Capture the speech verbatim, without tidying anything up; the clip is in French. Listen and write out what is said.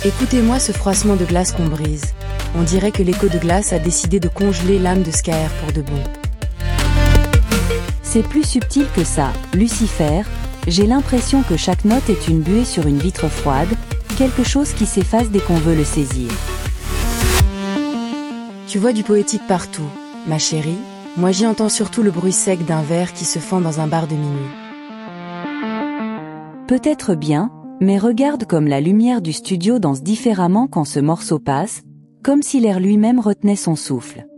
Écoutez-moi ce froissement de glace qu'on brise. On dirait que l'écho de glace a décidé de congeler l'âme de Skyr pour de bon. C'est plus subtil que ça, Lucifer. J'ai l'impression que chaque note est une buée sur une vitre froide, quelque chose qui s'efface dès qu'on veut le saisir. Tu vois du poétique partout, ma chérie. Moi j'y entends surtout le bruit sec d'un verre qui se fend dans un bar de minuit. Peut-être bien, mais regarde comme la lumière du studio danse différemment quand ce morceau passe, comme si l'air lui-même retenait son souffle.